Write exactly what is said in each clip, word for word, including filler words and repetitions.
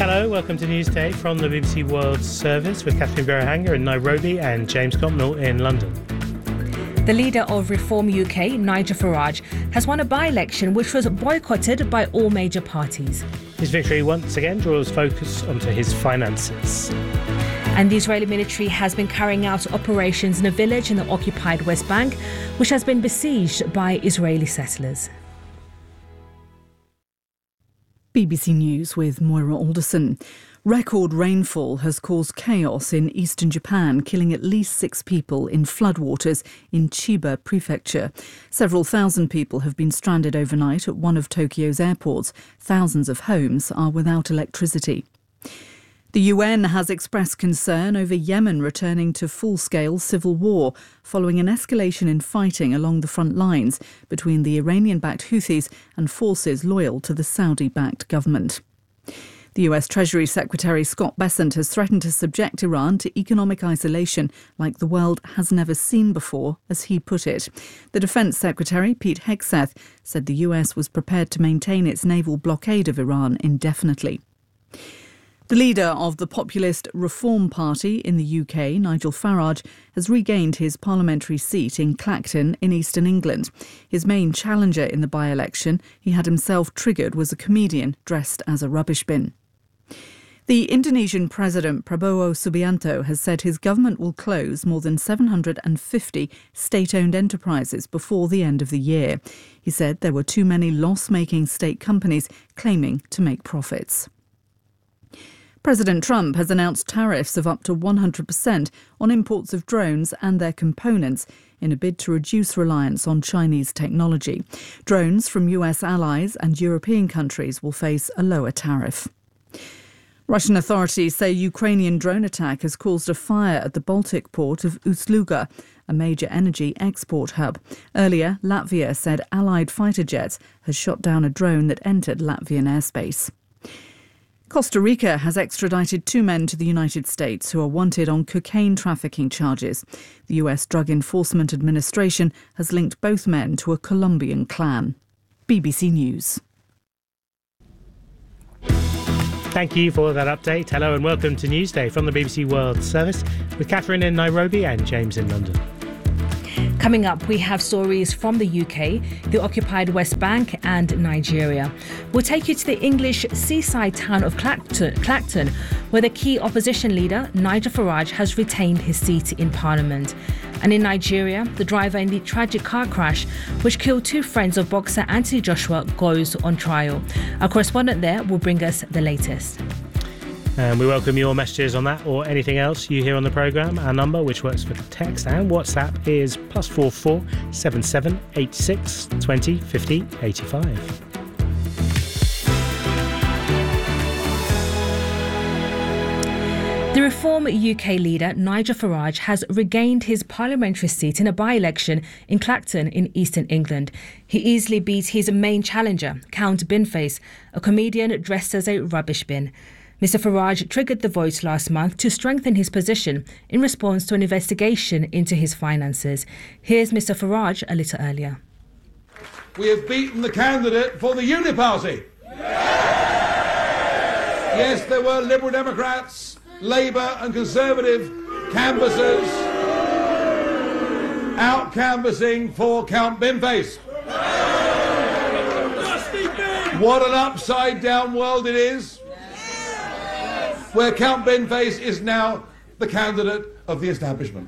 Hello, welcome to Newsday from the B B C World Service with Catherine Berahanga in Nairobi and James Copnell in London. The leader of Reform U K, Nigel Farage, has won a by-election which was boycotted by all major parties. His victory once again draws focus onto his finances. And the Israeli military has been carrying out operations in a village in the occupied West Bank, which has been besieged by Israeli settlers. B B C News with Moira Alderson. Record rainfall has caused chaos in eastern Japan, killing at least six people in floodwaters in Chiba Prefecture. Several thousand people have been stranded overnight at one of Tokyo's airports. Thousands of homes are without electricity. The U N has expressed concern over Yemen returning to full-scale civil war following an escalation in fighting along the front lines between the Iranian-backed Houthis and forces loyal to the Saudi-backed government. The U S Treasury Secretary Scott Bessent has threatened to subject Iran to economic isolation like the world has never seen before, as he put it. The Defence Secretary, Pete Hegseth, said the U S was prepared to maintain its naval blockade of Iran indefinitely. The leader of the populist Reform Party in the U K, Nigel Farage, has regained his parliamentary seat in Clacton in eastern England. His main challenger in the by-election he had himself triggered was a comedian dressed as a rubbish bin. The Indonesian President Prabowo Subianto has said his government will close more than seven hundred fifty state-owned enterprises before the end of the year. He said there were too many loss-making state companies claiming to make profits. President Trump has announced tariffs of up to one hundred percent on imports of drones and their components in a bid to reduce reliance on Chinese technology. Drones from U S allies and European countries will face a lower tariff. Russian authorities say Ukrainian drone attack has caused a fire at the Baltic port of Ust-Luga, a major energy export hub. Earlier, Latvia said Allied fighter jets had shot down a drone that entered Latvian airspace. Costa Rica has extradited two men to the United States who are wanted on cocaine trafficking charges. The U S Drug Enforcement Administration has linked both men to a Colombian clan. B B C News. Thank you for that update. Hello and welcome to Newsday from the B B C World Service with Catherine in Nairobi and James in London. Coming up, we have stories from the U K, the occupied West Bank and Nigeria. We'll take you to the English seaside town of Clacton, Clacton, where the key opposition leader, Nigel Farage, has retained his seat in Parliament. And in Nigeria, the driver in the tragic car crash which killed two friends of boxer Anthony Joshua goes on trial. Our correspondent there will bring us the latest. And we welcome your messages on that or anything else you hear on the programme. Our number, which works for text and WhatsApp, is plus four four seven seven eight six twenty fifty eighty-five. The Reform U K leader, Nigel Farage, has regained his parliamentary seat in a by-election in Clacton in eastern England. He easily beat his main challenger, Count Binface, a comedian dressed as a rubbish bin. Mister Farage triggered the vote last month to strengthen his position in response to an investigation into his finances. Here's Mister Farage a little earlier. We have beaten the candidate for the Unity Party. Yes, there were Liberal Democrats, Labour and Conservative canvassers out canvassing for Count Binface. What an upside-down world it is, where Count Binface is now the candidate of the establishment.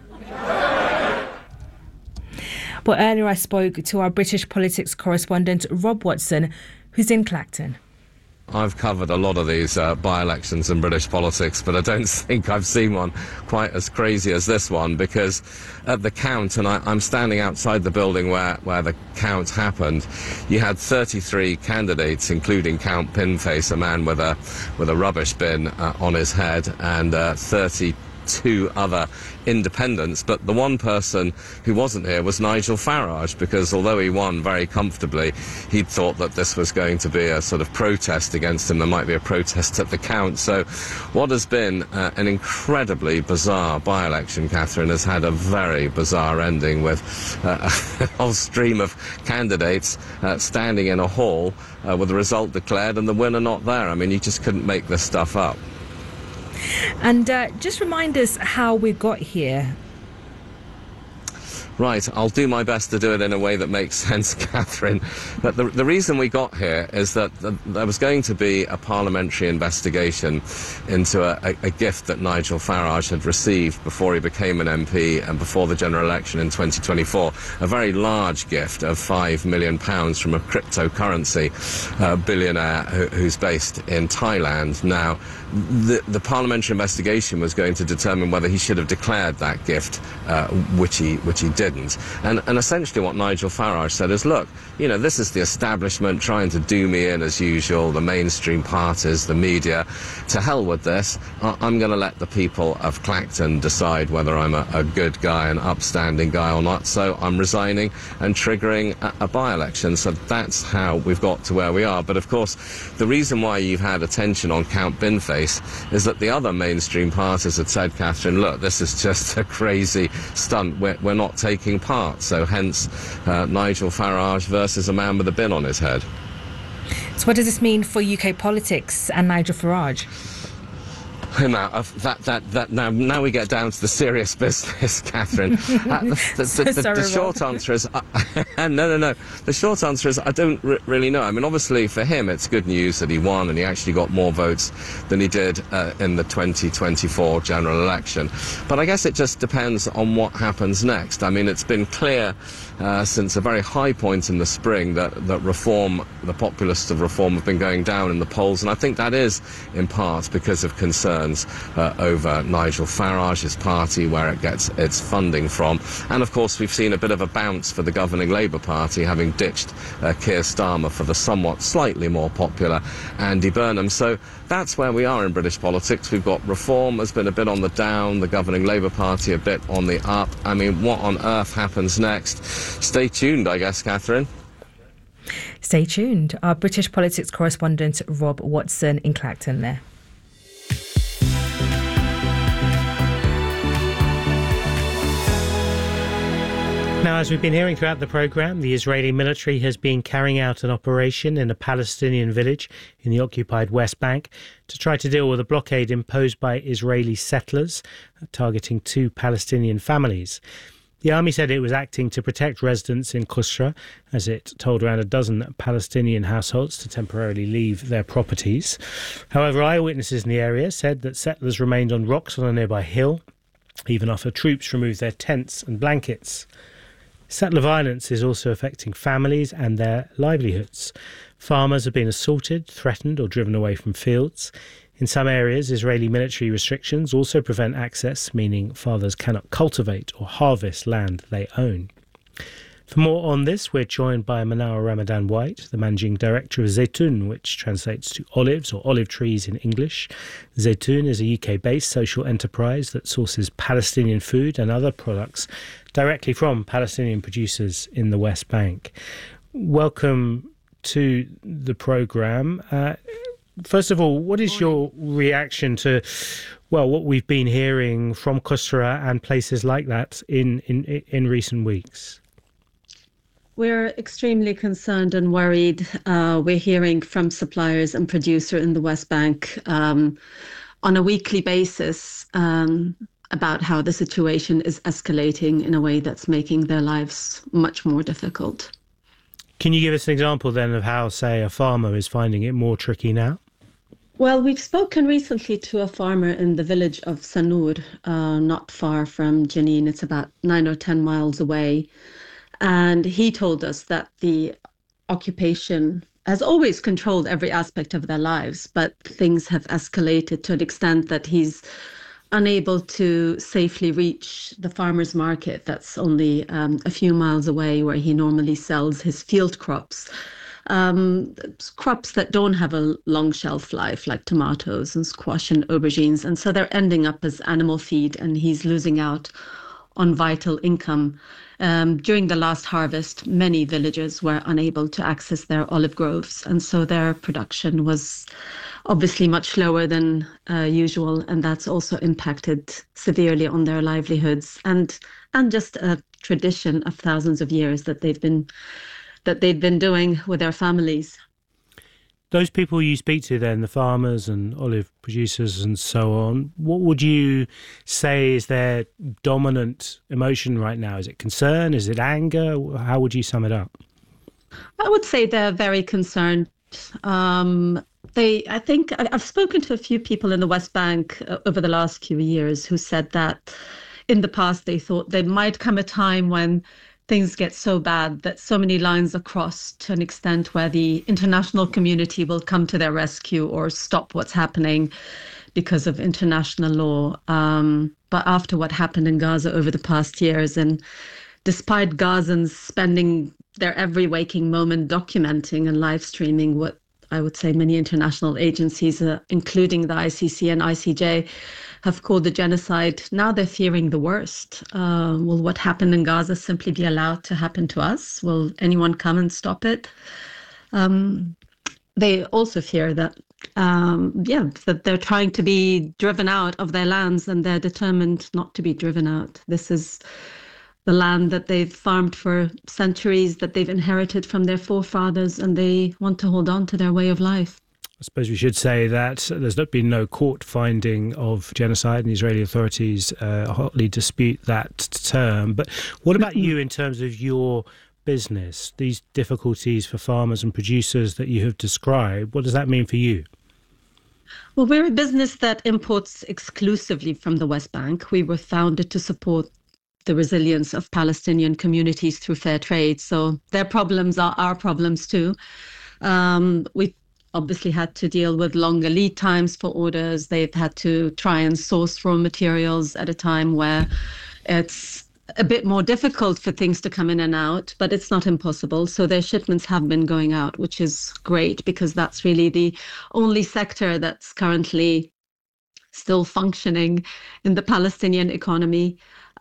Well, earlier I spoke to our British politics correspondent, Rob Watson, who's in Clacton. I've covered a lot of these uh, by-elections in British politics, but I don't think I've seen one quite as crazy as this one, because at the count, and I, I'm standing outside the building where, where the count happened, you had thirty-three candidates, including Count Binface, a man with a with a rubbish bin uh, on his head, and uh, thirty two other independents, but the one person who wasn't here was Nigel Farage, because although he won very comfortably, he'd thought that this was going to be a sort of protest against him. There might be a protest at the count. So what has been uh, an incredibly bizarre by-election, Catherine, has had a very bizarre ending, with uh, a whole stream of candidates uh, standing in a hall uh, with the result declared and the winner not there. I mean, you just couldn't make this stuff up. And uh, just remind us how we got here. Right, I'll do my best to do it in a way that makes sense, Catherine. But the, the reason we got here is that the, there was going to be a parliamentary investigation into a, a, a gift that Nigel Farage had received before he became an M P and before the general election in twenty twenty-four. A very large gift of five million pounds from a cryptocurrency uh, billionaire who, who's based in Thailand. Now, the, the parliamentary investigation was going to determine whether he should have declared that gift, uh, which he which he did. And, and essentially what Nigel Farage said is, look, you know, this is the establishment trying to do me in as usual, the mainstream parties, the media. To hell with this. I'm going to let the people of Clacton decide whether I'm a, a good guy, an upstanding guy or not. So I'm resigning and triggering a, a by-election. So that's how we've got to where we are. But of course, the reason why you've had attention on Count Binface is that the other mainstream parties had said, Catherine, look, this is just a crazy stunt. We're, we're not taking part, so hence uh, Nigel Farage versus a man with a bin on his head. So what does this mean for U K politics and Nigel Farage? Now, uh, that, that, that, now, now we get down to the serious business, Catherine. Uh, the, the, so the, the, sorry, the short answer is, uh, no, no, no. The short answer is I don't r- really know. I mean, obviously for him it's good news that he won and he actually got more votes than he did uh, in the twenty twenty-four general election. But I guess it just depends on what happens next. I mean, it's been clear uh, since a very high point in the spring that, that reform, the populists of reform have been going down in the polls, and I think that is in part because of concerns Uh, over Nigel Farage's party, where it gets its funding from. And of course we've seen a bit of a bounce for the governing Labour Party, having ditched uh, Keir Starmer for the somewhat slightly more popular Andy Burnham. So that's where we are in British politics. We've got reform has been a bit on the down, the governing Labour Party a bit on the up. I mean, what on earth happens next? Stay tuned, I guess, Catherine. Stay tuned. Our British politics correspondent Rob Watson in Clacton there. Now, as we've been hearing throughout the programme, the Israeli military has been carrying out an operation in a Palestinian village in the occupied West Bank to try to deal with a blockade imposed by Israeli settlers targeting two Palestinian families. The army said it was acting to protect residents in Qusra, as it told around a dozen Palestinian households to temporarily leave their properties. However, eyewitnesses in the area said that settlers remained on rocks on a nearby hill, even after troops removed their tents and blankets. Settler violence is also affecting families and their livelihoods. Farmers have been assaulted, threatened or driven away from fields. In some areas, Israeli military restrictions also prevent access, meaning fathers cannot cultivate or harvest land they own. For more on this, we're joined by Manour Ramadan White, the managing director of Zaytoun, which translates to olives or olive trees in English. Zaytoun is a U K-based social enterprise that sources Palestinian food and other products directly from Palestinian producers in the West Bank. Welcome to the programme. Uh, first of all, what is your reaction to, well, what we've been hearing from Qusra and places like that in, in, in recent weeks? We're extremely concerned and worried. Uh, we're hearing from suppliers and producers in the West Bank um, on a weekly basis um, about how the situation is escalating in a way that's making their lives much more difficult. Can you give us an example then of how, say, a farmer is finding it more tricky now? Well, we've spoken recently to a farmer in the village of Sanur, uh, not far from Jenin. It's about nine or ten miles away. And he told us that the occupation has always controlled every aspect of their lives, but things have escalated to an extent that he's unable to safely reach the farmer's market that's only um, a few miles away, where he normally sells his field crops. um, crops that don't have a long shelf life, like tomatoes and squash and aubergines. And so they're ending up as animal feed, and he's losing out on vital income. Um, during the last harvest, many villagers were unable to access their olive groves, and so their production was obviously much lower than uh, usual, and that's also impacted severely on their livelihoods and and just a tradition of thousands of years that they've been that they've been doing with their families. Those people you speak to then, the farmers and olive producers and so on, what would you say is their dominant emotion right now? Is it concern? Is it anger? How would you sum it up? I would say they're very concerned. Um, they, I think, I've spoken to a few people in the West Bank over the last few years who said that in the past they thought there might come a time when things get so bad that so many lines are crossed to an extent where the international community will come to their rescue or stop what's happening because of international law. Um, but after what happened in Gaza over the past years, and despite Gazans spending their every waking moment documenting and live streaming what I would say many international agencies, uh, including the I C C and I C J, have called the genocide, now they're fearing the worst. Uh, will what happened in Gaza simply be allowed to happen to us? Will anyone come and stop it? Um, they also fear that, um, yeah, that they're trying to be driven out of their lands, and they're determined not to be driven out. This is the land that they've farmed for centuries, that they've inherited from their forefathers, and they want to hold on to their way of life. I suppose we should say that there's not been no court finding of genocide, and the Israeli authorities uh, hotly dispute that term. But what about you in terms of your business? These difficulties for farmers and producers that you have described, what does that mean for you? Well, we're a business that imports exclusively from the West Bank. We were founded to support the resilience of Palestinian communities through fair trade. So their problems are our problems too. Um, we obviously had to deal with longer lead times for orders. They've had to try and source raw materials at a time where it's a bit more difficult for things to come in and out, but it's not impossible. So their shipments have been going out, which is great, because that's really the only sector that's currently still functioning in the Palestinian economy.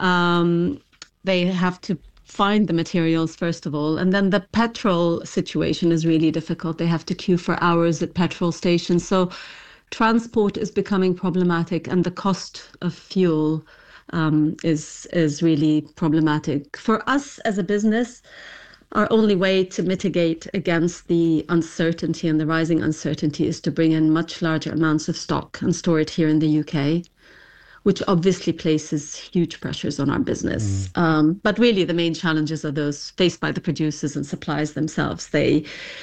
Um, they have to find the materials, first of all. And then the petrol situation is really difficult. They have to queue for hours at petrol stations. So transport is becoming problematic, and the cost of fuel um, is, is really problematic. For us as a business, our only way to mitigate against the uncertainty and the rising uncertainty is to bring in much larger amounts of stock and store it here in the U K, which obviously places huge pressures on our business. Mm. Um, but really, the main challenges are those faced by the producers and suppliers themselves. They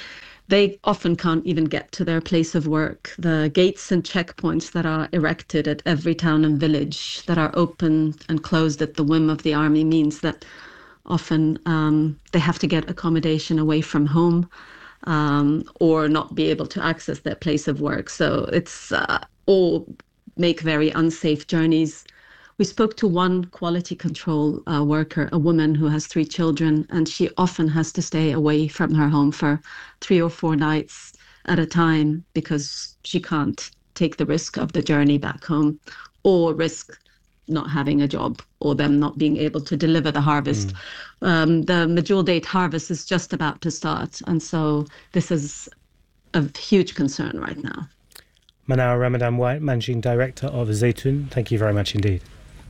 they often can't even get to their place of work. The gates and checkpoints that are erected at every town and village that are open and closed at the whim of the army means that often um, they have to get accommodation away from home um, or not be able to access their place of work. So it's uh, all make very unsafe journeys. We spoke to one quality control uh, worker, a woman who has three children, and she often has to stay away from her home for three or four nights at a time because she can't take the risk of the journey back home or risk not having a job or them not being able to deliver the harvest. Mm. Um, the Majul date harvest is just about to start, and so this is a huge concern right now. Manal Ramadan-White, Managing Director of Zaytun, thank you very much indeed.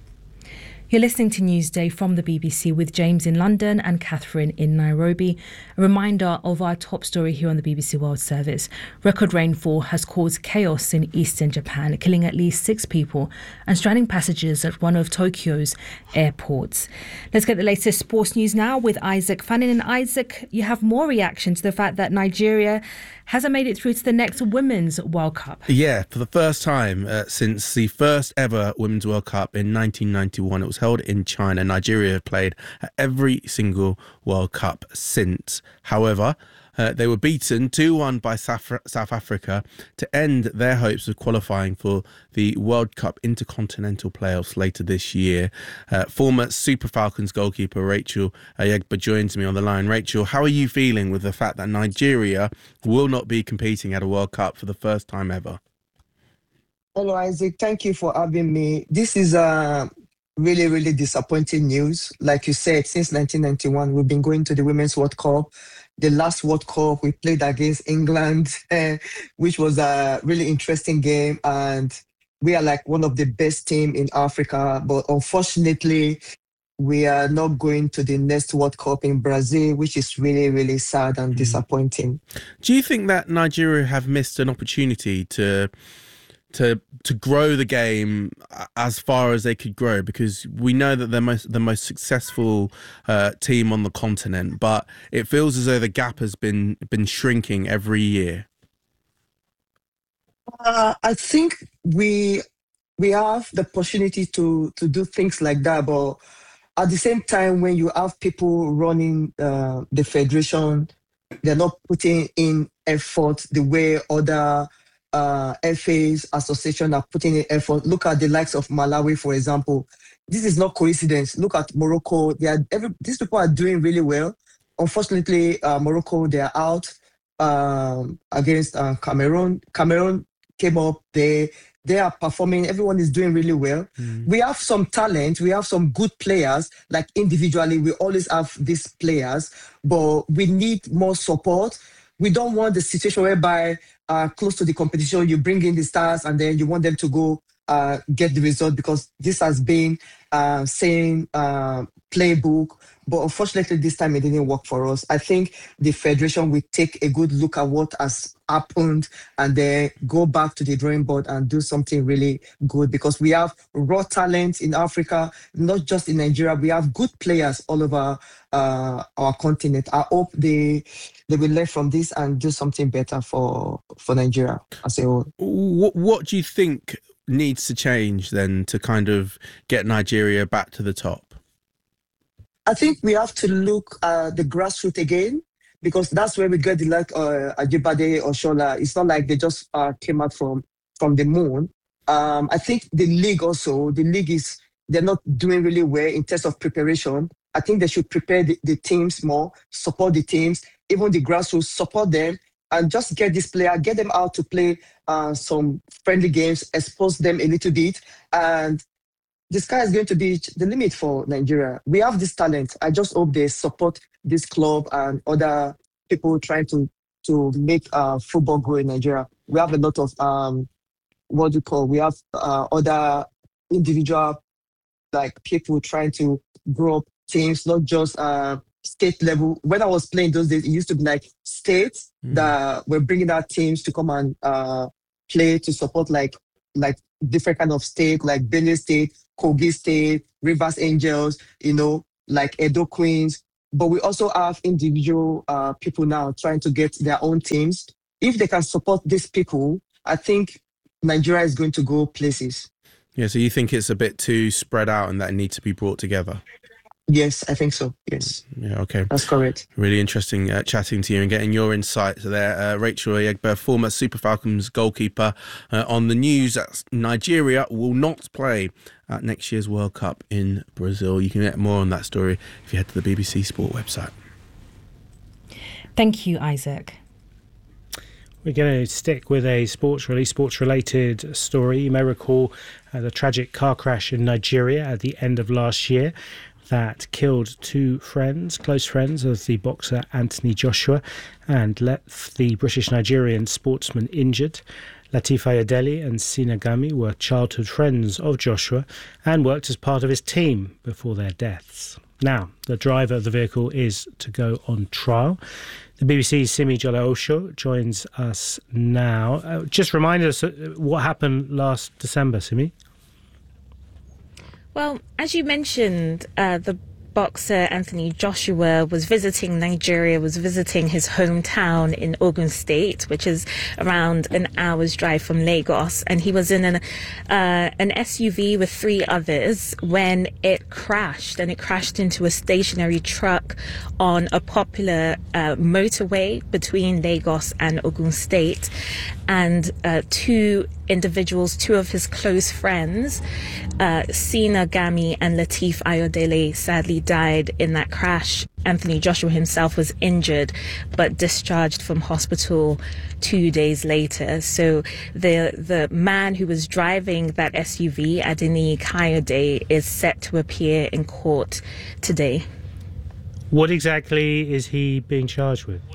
You're listening to Newsday from the B B C with James in London and Catherine in Nairobi. A reminder of our top story here on the B B C World Service. Record rainfall has caused chaos in eastern Japan, killing at least six people and stranding passengers at one of Tokyo's airports. Let's get the latest sports news now with Isaac Fannin. And Isaac, you have more reaction to the fact that Nigeria hasn't made it through to the next Women's World Cup. Yeah, for the first time uh, since the first ever Women's World Cup in nineteen ninety-one. It was held in China. Nigeria have played at every single World Cup since. However, Uh, they were beaten two one by South Africa to end their hopes of qualifying for the World Cup Intercontinental Playoffs later this year. Uh, former Super Falcons goalkeeper Rachel Ayegba joins me on the line. Rachel, how are you feeling with the fact that Nigeria will not be competing at a World Cup for the first time ever? Hello, Isaac. Thank you for having me. This is uh, really, really disappointing news. Like you said, since nineteen ninety-one, we've been going to the Women's World Cup. The last World Cup, we played against England, uh, which was a really interesting game. And we are like one of the best teams in Africa. But unfortunately, we are not going to the next World Cup in Brazil, which is really, really sad and disappointing. Do you think that Nigeria have missed an opportunity to... to to grow the game as far as they could grow, because we know that they're most, the most successful uh, team on the continent, but it feels as though the gap has been been shrinking every year? Uh, I think we we have the opportunity to to do things like that, but at the same time, when you have people running uh, the federation, they're not putting in effort the way other Uh, F As, association are putting in effort. Look at the likes of Malawi, for example. This is not coincidence. Look at Morocco. They are every, these people are doing really well. Unfortunately, uh, Morocco, they are out um, against uh, Cameroon. Cameroon came up. They they are performing. Everyone is doing really well. Mm. We have some talent. We have some good players. Like individually, we always have these players, but we need more support. We don't want the situation whereby uh, close to the competition, you bring in the stars and then you want them to go uh, get the result, because this has been uh, same uh, playbook. But unfortunately, this time it didn't work for us. I think the federation will take a good look at what has happened and then go back to the drawing board and do something really good, because we have raw talent in Africa, not just in Nigeria. We have good players all over uh, our continent. I hope they they will learn from this and do something better for, for Nigeria as a whole. What, what do you think needs to change then to kind of get Nigeria back to the top? I think we have to look at the grassroots again, because that's where we get the like uh, Ajibade or Shola. It's not like they just uh, came out from from the moon. Um, I think the league also, the league is, they're not doing really well in terms of preparation. I think they should prepare the, the teams more, support the teams, even the grassroots, support them, and just get this player, get them out to play uh, some friendly games, expose them a little bit, and the sky is going to be the limit for Nigeria. We have this talent. I just hope they support this club and other people trying to to make uh, football grow in Nigeria. We have a lot of, um, what do you call, we have uh, other individual like people trying to grow up teams, not just uh, state level. When I was playing those days, it used to be like states mm. that were bringing out teams to come and uh, play to support like like different kind of state, like Benue State, Kogi State, Rivers Angels, you know, like Edo Queens. But we also have individual uh, people now trying to get their own teams. If they can support these people, I think Nigeria is going to go places. Yeah, so you think it's a bit too spread out and that it needs to be brought together? Yes, I think so. Yes. Yeah, okay. That's correct. Really interesting uh, chatting to you and getting your insights there. Uh, Rachel Ayegba, former Super Falcons goalkeeper, uh, on the news that Nigeria will not play at next year's World Cup in Brazil. You can get more on that story if you head to the B B C Sport website. Thank you, Isaac. We're going to stick with a sports really sports related story. You may recall uh, the tragic car crash in Nigeria at the end of last year that killed two friends, close friends of the boxer Anthony Joshua, and left the British Nigerian sportsman injured. Latifa Adeli and Sina Gami were childhood friends of Joshua and worked as part of his team before their deaths. Now, the driver of the vehicle is to go on trial. The B B C's Simi Jola-Osho joins us now. Uh, just remind us what happened last December, Simi. Well, as you mentioned, uh, the boxer Anthony Joshua was visiting Nigeria, was visiting his hometown in Ogun State, which is around an hour's drive from Lagos. And he was in an, uh, an S U V with three others when it crashed, and it crashed into a stationary truck on a popular uh, motorway between Lagos and Ogun State. And uh, two individuals, two of his close friends, uh, Sina Gami and Lateef Ayodele, sadly died in that crash. Anthony Joshua himself was injured but discharged from hospital two days later. So the the man who was driving that S U V, Adeniyi Kayode, is set to appear in court today. What exactly is he being charged with?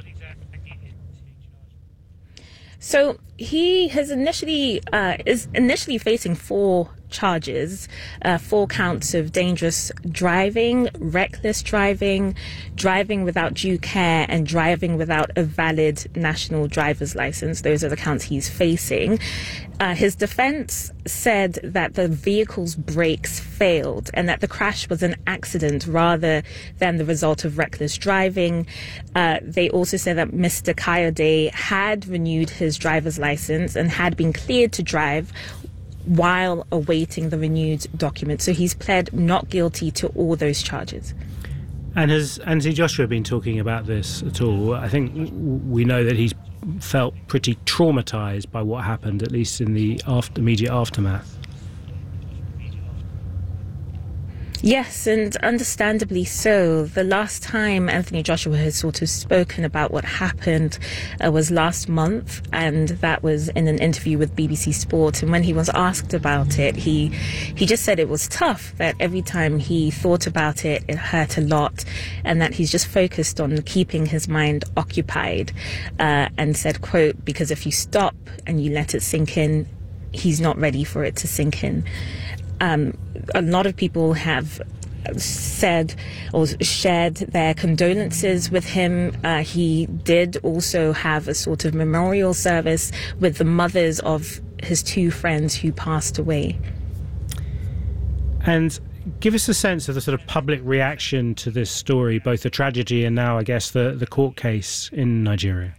So he has initially uh, is initially facing four charges, uh, four counts of dangerous driving, reckless driving, driving without due care, and driving without a valid national driver's license. Those are the counts he's facing. Uh, his defense said that the vehicle's brakes failed and that the crash was an accident rather than the result of reckless driving. Uh, they also said that Mister Kayode had renewed his driver's license and had been cleared to drive while awaiting the renewed document. So he's pled not guilty to all those charges. And has Anthony Joshua been talking about this at all? I think we know that he's felt pretty traumatised by what happened, at least in the after, immediate aftermath. Yes, and understandably so. The last time Anthony Joshua has sort of spoken about what happened uh, was last month, and that was in an interview with B B C Sport. And when he was asked about it, he he just said it was tough, that every time he thought about it, it hurt a lot, and that he's just focused on keeping his mind occupied, uh, and said, quote, because if you stop and you let it sink in, he's not ready for it to sink in. Um, a lot of people have said or shared their condolences with him. Uh, he did also have a sort of memorial service with the mothers of his two friends who passed away. And give us a sense of the sort of public reaction to this story, both the tragedy and now, I guess, the, the court case in Nigeria.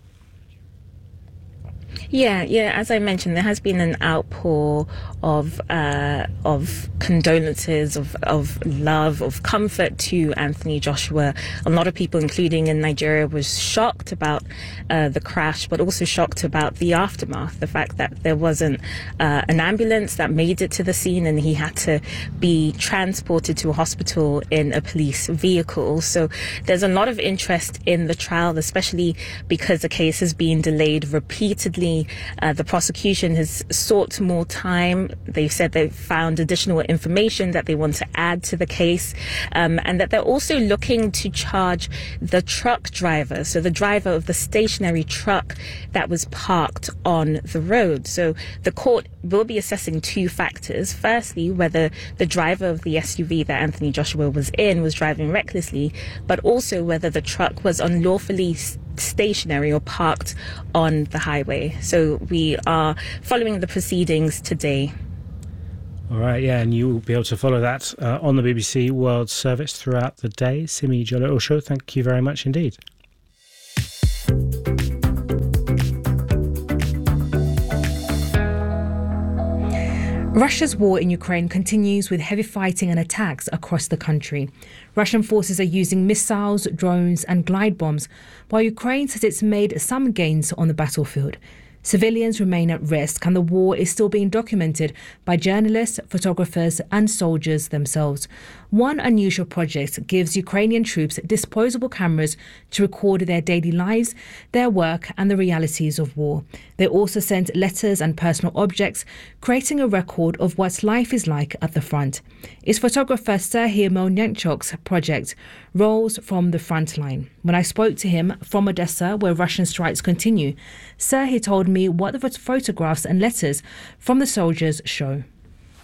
Yeah, yeah. As I mentioned, there has been an outpour of uh, of condolences, of of love, of comfort to Anthony Joshua. A lot of people, including in Nigeria, was shocked about uh, the crash, but also shocked about the aftermath. The fact that there wasn't uh, an ambulance that made it to the scene, and he had to be transported to a hospital in a police vehicle. So there's a lot of interest in the trial, especially because the case has been delayed repeatedly. Uh, the prosecution has sought more time. They've said they've found additional information that they want to add to the case, um, and that they're also looking to charge the truck driver, so the driver of the stationary truck that was parked on the road. So the court will be assessing two factors. Firstly, whether the driver of the S U V that Anthony Joshua was in was driving recklessly, but also whether the truck was unlawfully stationary or parked on the highway. So we are following the proceedings today. All right, yeah, and you will be able to follow that uh, on the B B C World Service throughout the day. Simi Jolo Osho, thank you very much indeed. Russia's war in Ukraine continues with heavy fighting and attacks across the country. Russian forces are using missiles, drones and glide bombs, while Ukraine says it's made some gains on the battlefield. Civilians remain at risk, and the war is still being documented by journalists, photographers and soldiers themselves. One unusual project gives Ukrainian troops disposable cameras to record their daily lives, their work and the realities of war. They also send letters and personal objects, creating a record of what life is like at the front. It's photographer Serhiy Melnychuk's project, Rolls from the Front Line. When I spoke to him from Odessa, where Russian strikes continue, Serhiy told me what the photographs and letters from the soldiers show.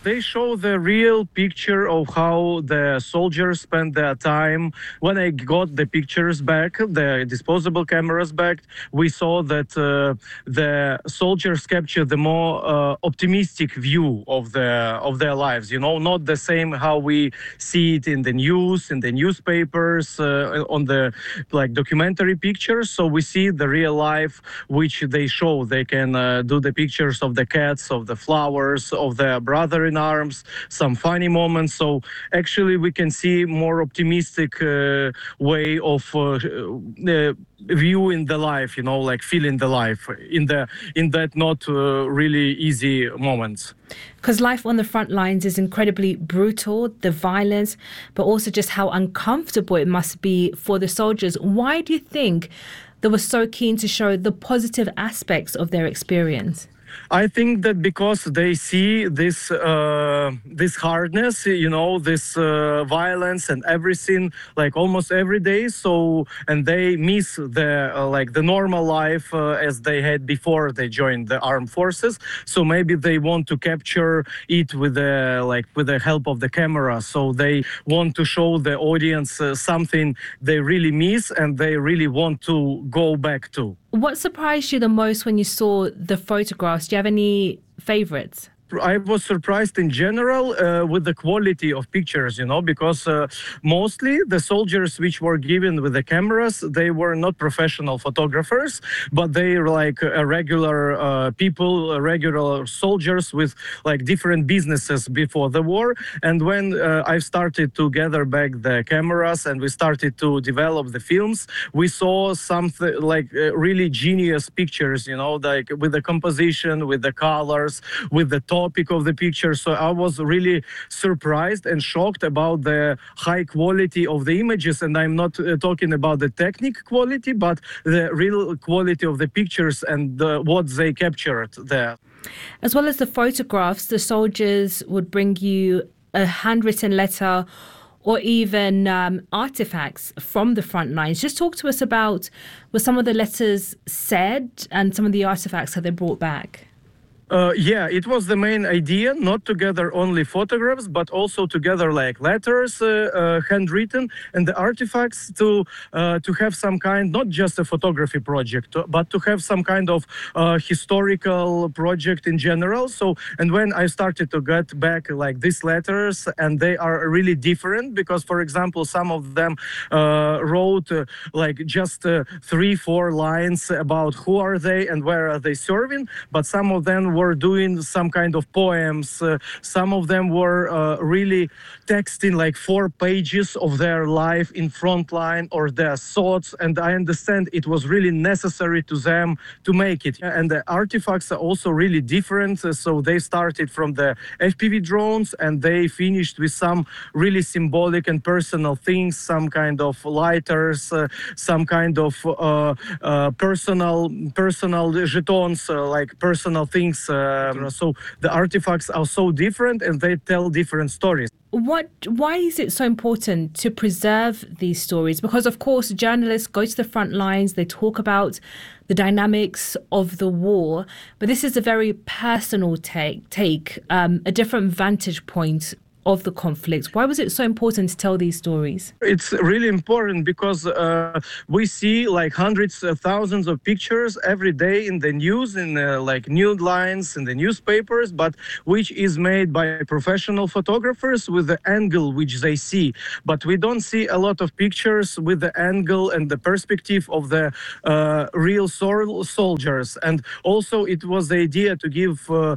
They show the real picture of how the soldiers spend their time. When I got the pictures back, the disposable cameras back, we saw that uh, the soldiers capture the more uh, optimistic view of the of their lives. You know, not the same how we see it in the news, in the newspapers, uh, on the like documentary pictures. So we see the real life which they show. They can uh, do the pictures of the cats, of the flowers, of their brother in arms, some funny moments. So actually we can see more optimistic uh, way of uh, uh, viewing the life, you know, like feeling the life in the in that not uh, really easy moments. Because life on the front lines is incredibly brutal, the violence, but also just how uncomfortable it must be for the soldiers. Why do you think they were so keen to show the positive aspects of their experience? I think that because they see this uh, this hardness, you know, this uh, violence and everything, like almost every day. So, and they miss the uh, like the normal life uh, as they had before they joined the armed forces. So maybe they want to capture it with the like with the help of the camera. So they want to show the audience uh, something they really miss and they really want to go back to. What surprised you the most when you saw the photographs? Do you have any favorites? I was surprised in general uh, with the quality of pictures, you know, because uh, mostly the soldiers which were given with the cameras, they were not professional photographers, but they were like a regular uh, people, uh, regular soldiers with like different businesses before the war. And when uh, I started to gather back the cameras and we started to develop the films, we saw something like uh, really genius pictures, you know, like with the composition, with the colors, with the tone topic of the picture. So I was really surprised and shocked about the high quality of the images. And I'm not uh, talking about the technique quality, but the real quality of the pictures and the, what they captured there. As well as the photographs, the soldiers would bring you a handwritten letter or even um, artifacts from the front lines. Just talk to us about what some of the letters said and some of the artifacts that they brought back. Uh, yeah, it was the main idea, not to gather only photographs, but also to gather like letters, uh, uh, handwritten, and the artifacts to uh, to have some kind, not just a photography project, but to have some kind of uh, historical project in general. So, and when I started to get back like these letters, and they are really different because, for example, some of them uh, wrote uh, like just uh, three, four lines about who are they and where are they serving, but some of them were doing some kind of poems. Uh, some of them were uh, really texting like four pages of their life in frontline or their thoughts. And I understand it was really necessary to them to make it. And the artifacts are also really different. Uh, so they started from the F P V drones and they finished with some really symbolic and personal things, some kind of lighters, uh, some kind of uh, uh, personal personal jetons, uh, like personal things. Uh, so the artifacts are so different and they tell different stories. What? Why is it so important to preserve these stories? Because, of course, journalists go to the front lines, they talk about the dynamics of the war, but this is a very personal take, take um, a different vantage point of the conflict. Why was it so important to tell these stories? It's really important because uh, we see like hundreds of thousands of pictures every day in the news, in uh, like news lines, in the newspapers, but which is made by professional photographers with the angle which they see. But we don't see a lot of pictures with the angle and the perspective of the uh, real sol- soldiers. And also it was the idea to give uh,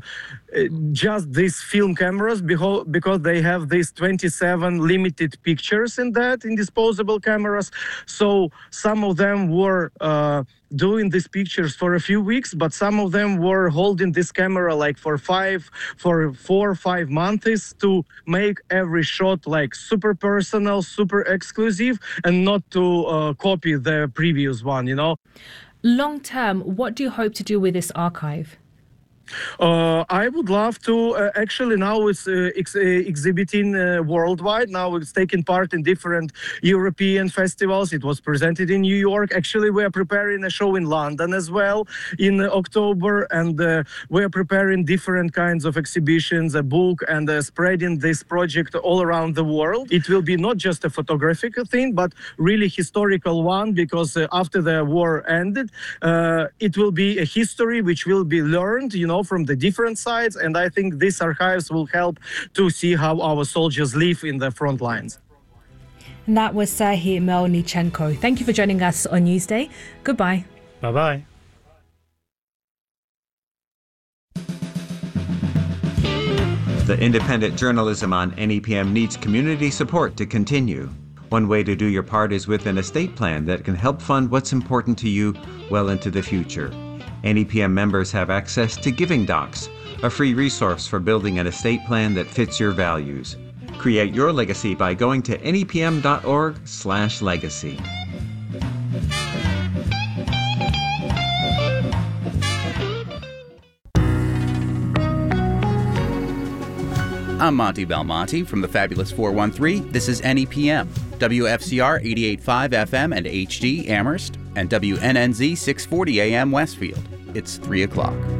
just these film cameras beho- because they have these twenty-seven limited pictures in that, in disposable cameras. So some of them were uh, doing these pictures for a few weeks, but some of them were holding this camera like for five, for four or five months to make every shot like super personal, super exclusive, and not to uh, copy the previous one, you know. Long term, what do you hope to do with this archive? Uh, I would love to. Uh, actually, now it's uh, ex- uh, exhibiting uh, worldwide. Now it's taking part in different European festivals. It was presented in New York. Actually, we are preparing a show in London as well in uh, October, and uh, we are preparing different kinds of exhibitions, a book, and uh, spreading this project all around the world. It will be not just a photographic thing, but really historical one, because uh, after the war ended, uh, it will be a history which will be learned, you know, from the different sides, and I think these archives will help to see how our soldiers live in the front lines. And that was Serhiy Melnichenko. Thank you for joining us on Newsday. Goodbye. Bye-bye. The independent journalism on N E P M needs community support to continue. One way to do your part is with an estate plan that can help fund what's important to you well into the future. N E P M members have access to Giving Docs, a free resource for building an estate plan that fits your values. Create your legacy by going to nepm.org slash legacy. I'm Monty Belmonte from the Fabulous four one three. This is N E P M, W F C R eighty-eight point five F M and H D Amherst, and W N N Z six forty A M Westfield. It's three o'clock.